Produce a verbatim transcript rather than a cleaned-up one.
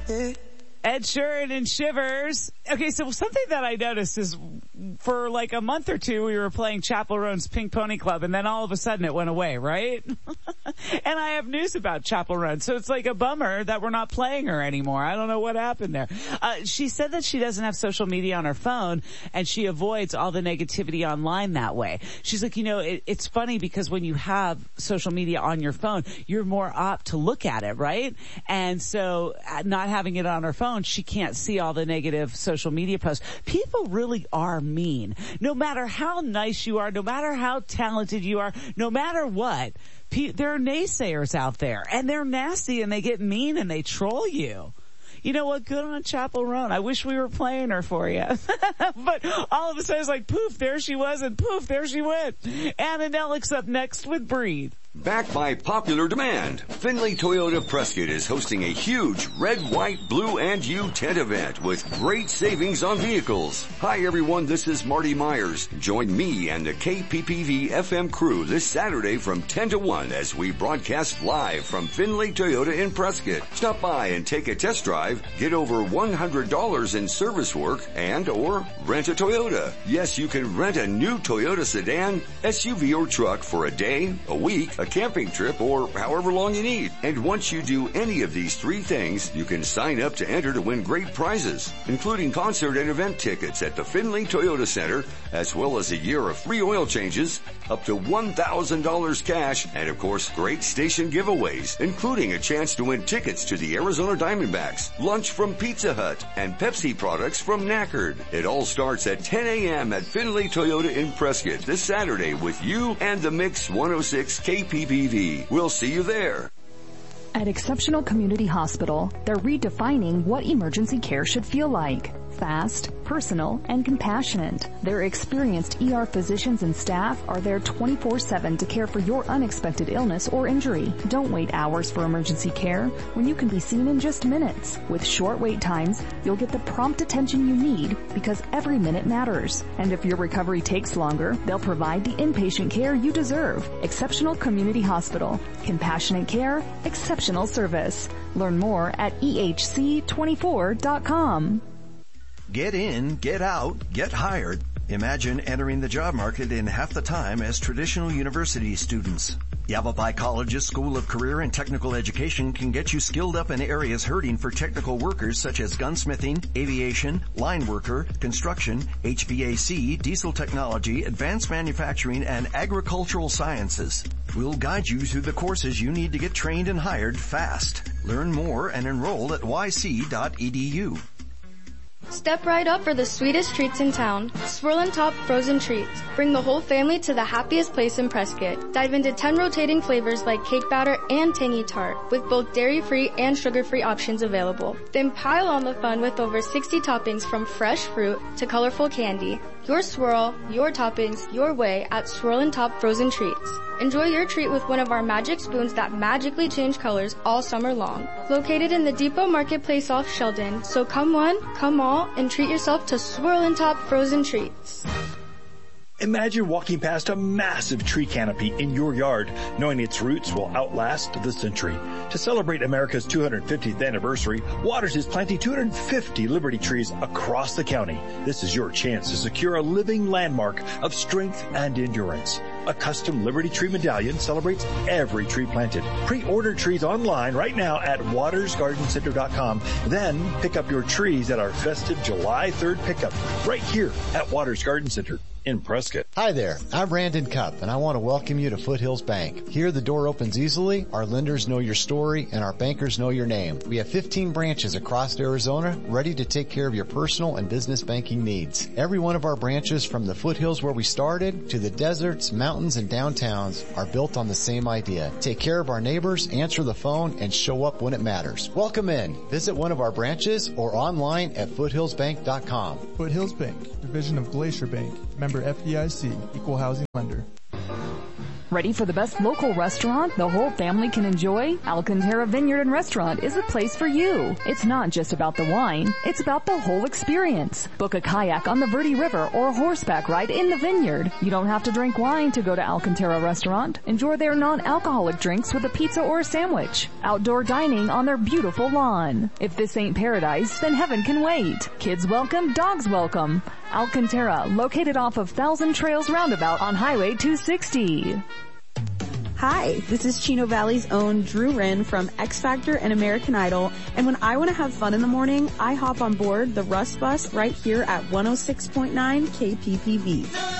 Ed Sheeran and Shivers. Okay, so something that I noticed is for like a month or two we were playing Chapel Roan's Pink Pony Club, and then all of a sudden it went away, right? And I have news about Chapel Roan, so it's like a bummer that we're not playing her anymore. I don't know what happened there. Uh, she said that she doesn't have social media on her phone, and she avoids all the negativity online that way. She's like, you know, it, it's funny because when you have social media on your phone, you're more apt to look at it, right? And so uh, not having it on her phone, she can't see all the negative social media posts. People really are mean. No matter how nice you are, no matter how talented you are, no matter what, pe- there are naysayers out there, and they're nasty, and they get mean, and they troll you. You know what? Good on Chapel Roan. I wish we were playing her for you. But all of a sudden it's like, poof, there she was, and poof, there she went. Anna Nellick's up next with Breathe. Backed by popular demand, Findlay Toyota Prescott is hosting a huge red, white, blue, and you tent event with great savings on vehicles. Hi everyone, this is Marty Myers. Join me and the K P P V F M crew this Saturday from ten to one as we broadcast live from Findlay Toyota in Prescott. Stop by and take a test drive, get over one hundred dollars in service work, and or rent a Toyota. Yes, you can rent a new Toyota sedan, S U V, or truck for a day, a week, a camping trip, or however long you need. And once you do any of these three things, you can sign up to enter to win great prizes, including concert and event tickets at the Findlay Toyota Center, as well as a year of free oil changes, up to one thousand dollars cash, and of course, great station giveaways, including a chance to win tickets to the Arizona Diamondbacks, lunch from Pizza Hut, and Pepsi products from Knackered. It all starts at ten a.m. at Findlay Toyota in Prescott this Saturday with you and the Mix one oh six K P P V. We'll see you there. At Exceptional Community Hospital, they're redefining what emergency care should feel like. Fast, personal, and compassionate. Their experienced E R physicians and staff are there twenty-four seven to care for your unexpected illness or injury. Don't wait hours for emergency care when you can be seen in just minutes. With short wait times, you'll get the prompt attention you need because every minute matters. And if your recovery takes longer, they'll provide the inpatient care you deserve. Exceptional Community Hospital. Compassionate care, exceptional service. Learn more at E H C twenty-four dot com. Get in, get out, get hired. Imagine entering the job market in half the time as traditional university students. Yavapai College's School of Career and Technical Education can get you skilled up in areas hurting for technical workers such as gunsmithing, aviation, line worker, construction, H V A C, diesel technology, advanced manufacturing, and agricultural sciences. We'll guide you through the courses you need to get trained and hired fast. Learn more and enroll at y c dot e d u. Step right up for the sweetest treats in town. Swirlin' Top Frozen Treats. Bring the whole family to the happiest place in Prescott. Dive into ten rotating flavors like cake batter and tangy tart, with both dairy-free and sugar-free options available. Then pile on the fun with over sixty toppings from fresh fruit to colorful candy. Your swirl, your toppings, your way at Swirlin' Top Frozen Treats. Enjoy your treat with one of our magic spoons that magically change colors all summer long. Located in the Depot Marketplace off Sheldon, so come one, come all, and treat yourself to Swirlin' Top Frozen Treats. Imagine walking past a massive tree canopy in your yard, knowing its roots will outlast the century. To celebrate America's two hundred fiftieth anniversary, Waters is planting two hundred fifty Liberty trees across the county. This is your chance to secure a living landmark of strength and endurance. A custom Liberty Tree medallion celebrates every tree planted. Pre-order trees online right now at waters garden center dot com. Then pick up your trees at our festive July third pickup right here at Waters Garden Center in Prescott. Hi there, I'm Brandon Cupp, and I want to welcome you to Foothills Bank. Here the door opens easily, our lenders know your story, and our bankers know your name. We have fifteen branches across Arizona ready to take care of your personal and business banking needs. Every one of our branches, from the foothills where we started to the deserts, mountains, and downtowns, are built on the same idea. Take care of our neighbors, answer the phone, and show up when it matters. Welcome in. Visit one of our branches or online at foothills bank dot com. Foothills Bank, division of Glacier Bank, member F D I C, equal housing lender. Ready for the best local restaurant the whole family can enjoy? Alcantara Vineyard and Restaurant is the place for you. It's not just about the wine, it's about the whole experience. Book a kayak on the Verde River or a horseback ride in the vineyard. You don't have to drink wine to go to Alcantara Restaurant. Enjoy their non-alcoholic drinks with a pizza or a sandwich. Outdoor dining on their beautiful lawn. If this ain't paradise, then heaven can wait. Kids welcome, dogs welcome. Alcantara, located off of Thousand Trails Roundabout on Highway two sixty. Hi, this is Chino Valley's own Drew Wren from X Factor and American Idol, and when I want to have fun in the morning, I hop on board the Russ Bus right here at one oh six point nine K P P V.